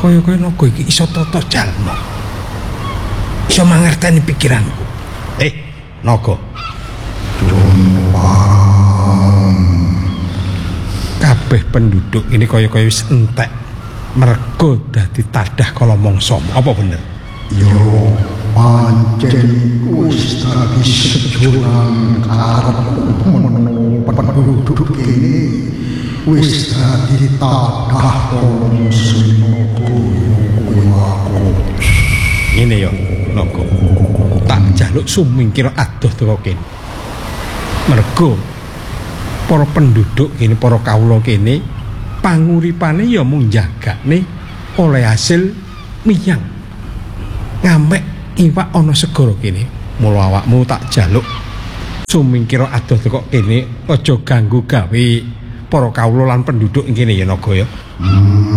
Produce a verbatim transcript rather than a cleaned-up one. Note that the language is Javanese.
kaya-kaya naga iki iso tata jalma. Iso mangerteni pikiranku. Eh, naga. Kabeh penduduk ini kaya-kaya wis entek merga dadi tadah kala mangsa. Apa bener? Yo pancen wis dadi sejoran karepku menawa penduduk kene wis dadi tadah kala muslim kuwi aku. Ngene ya, naga. Tak jaluk sumingkira adoh teko kene. Merga para penduduk kene, para kawula kene panguripane ya mung jagane oleh hasil miyang. Ngamek iwak ana segara kene. Mula awakmu tak jaluk sumingkira adoh teko kene, aja ganggu gawe para kawula lan penduduk kene ya naga ya. Hmm.